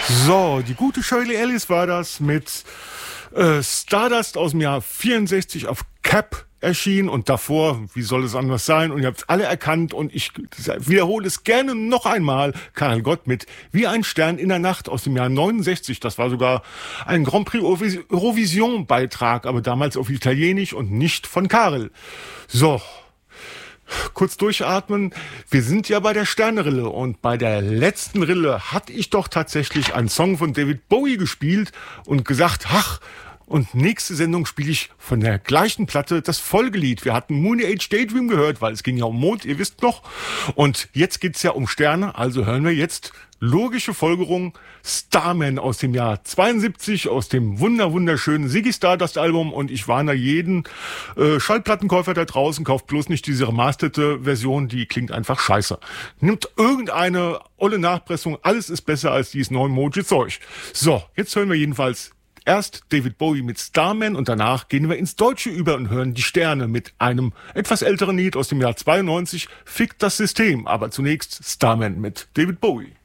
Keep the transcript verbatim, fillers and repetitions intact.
So, die gute Shirley Ellis war das mit äh, Stardust aus dem Jahr vierundsechzig auf Cap erschienen und davor, wie soll es anders sein, und ihr habt es alle erkannt und ich wiederhole es gerne noch einmal, Karel Gott mit Wie ein Stern in der Nacht aus dem Jahr neunundsechzig. Das war sogar ein Grand Prix Eurovision Beitrag, aber damals auf Italienisch und nicht von Karel. So. Kurz durchatmen. Wir sind ja bei der Sternenrille und bei der letzten Rille hatte ich doch tatsächlich einen Song von David Bowie gespielt und gesagt, ach, und nächste Sendung spiele ich von der gleichen Platte das Folgelied. Wir hatten Moon Age Daydream gehört, weil es ging ja um Mond, ihr wisst noch. Und jetzt geht's ja um Sterne, also hören wir jetzt logische Folgerung Starman aus dem Jahr zweiundsiebzig, aus dem wunder wunderschönen Ziggy Stardust Album. Und ich warne jeden äh, Schallplattenkäufer da draußen, kauft bloß nicht diese remasterte Version, die klingt einfach scheiße. Nimmt irgendeine olle Nachpressung, alles ist besser als dieses neue Moji-Zeug. So, jetzt hören wir jedenfalls erst David Bowie mit Starman und danach gehen wir ins Deutsche über und hören die Sterne mit einem etwas älteren Lied aus dem Jahr zweiundneunzig, Fickt das System. Aber zunächst Starman mit David Bowie.